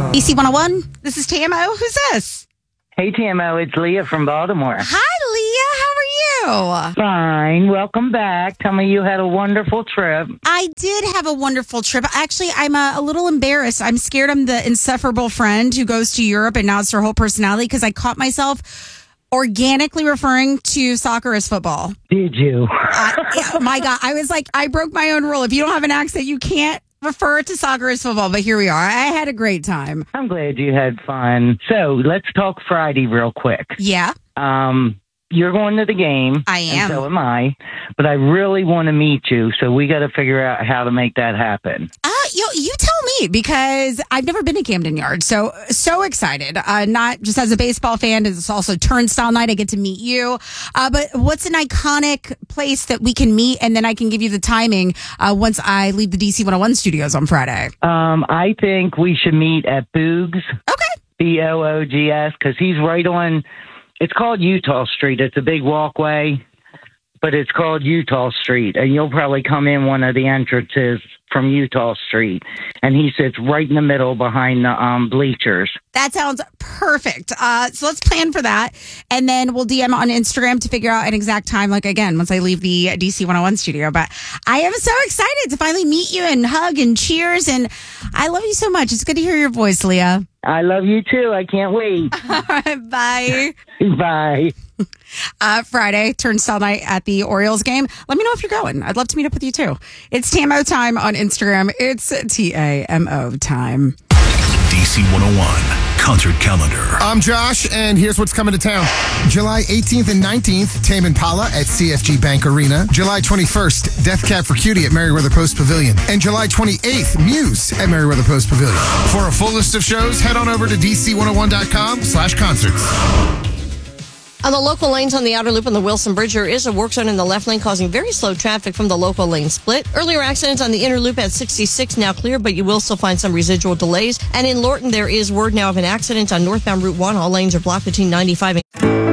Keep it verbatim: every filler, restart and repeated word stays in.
D C one oh one, this is T M O. Who's this? Hey, T M O, it's Leah from Baltimore. Hi, Leah. How are you? Fine. Welcome back. Tell me you had a wonderful trip. I did have a wonderful trip. Actually, I'm a, a little embarrassed. I'm scared I'm the insufferable friend who goes to Europe and now it's her whole personality because I caught myself organically referring to soccer as football. Did you? uh, yeah, my God. I was like, I broke my own rule. If you don't have an accent, you can't refer to soccer as football, but here we are. I had a great time. I'm glad you had fun. So let's talk Friday real quick. Yeah. Um, you're going to the game. I am. And so am I. But I really want to meet you, so we got to figure out how to make that happen. Uh, you, you tell me, because I've never been to Camden Yards. So, so excited. Uh, not just as a baseball fan, it's also Turnstile Night. I get to meet you. Uh, but what's an iconic place that we can meet? And then I can give you the timing uh, once I leave the D C one oh one studios on Friday. Um, I think we should meet at Boogs. Okay. B O O G S, because he's right on, it's called Utah Street. It's a big walkway, but it's called Utah Street. And you'll probably come in one of the entrances from Utah Street. And he sits right in the middle behind the um, bleachers. That sounds perfect. Uh, so let's plan for that. And then we'll D M on Instagram to figure out an exact time, like, again, once I leave the D C one oh one studio. But I am so excited to finally meet you and hug and cheers. And I love you so much. It's good to hear your voice, Leah. I love you, too. I can't wait. All right, bye. Bye. Uh, Friday, Turnstile Night at the Orioles game. Let me know if you're going. I'd love to meet up with you, too. It's T M O time on Instagram. It's T A M O time. D C one oh one concert calendar. I'm Josh, and here's what's coming to town. July eighteenth and nineteenth, Tame Impala at C F G Bank Arena. July twenty-first, Death Cab for Cutie at Merriweather Post Pavilion. And July twenty-eighth, Muse at Merriweather Post Pavilion. For a full list of shows, head on over to D C one oh one dot com slash concerts. On the local lanes on the outer loop on the Wilson Bridge, there is a work zone in the left lane causing very slow traffic from the local lane split. Earlier accidents on the inner loop at sixty-six now clear, but you will still find some residual delays. And in Lorton, there is word now of an accident on northbound Route one. All lanes are blocked between ninety-five and...